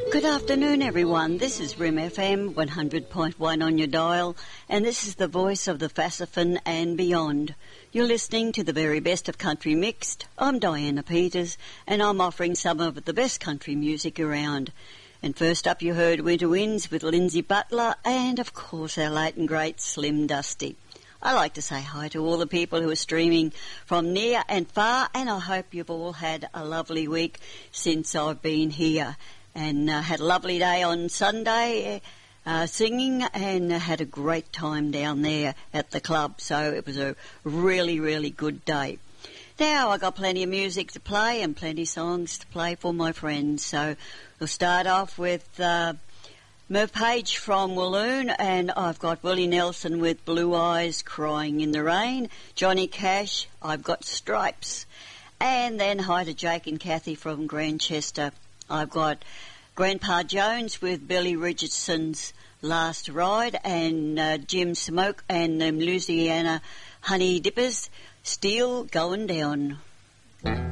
Good afternoon, everyone. This is RIM FM 100.1 on your dial, and this is the voice of the Fassifin and beyond. You're listening to the very best of country mixed. I'm Diana Peters, and I'm offering some of the best country music around. And first up, you heard Winter Winds with Lindsay Butler, and of course our late and great Slim Dusty. I like to say hi to all the people who are streaming from near and far, and I hope you've all had a lovely week since I've been here. And had a lovely day on Sunday singing, and had a great time down there at the club. So it was a really, really good day. Now I got plenty of music to play and plenty of songs to play for my friends. So we'll start off with Merv Page from Walloon, and I've got Willie Nelson with Blue Eyes Crying in the Rain, Johnny Cash, I've Got Stripes, and then hi to Jake and Kathy from Grantchester. I've got Grandpa Jones with Billy Richardson's Last Ride, and Jim Smoke and Louisiana Honey Dippers, Still Going Down.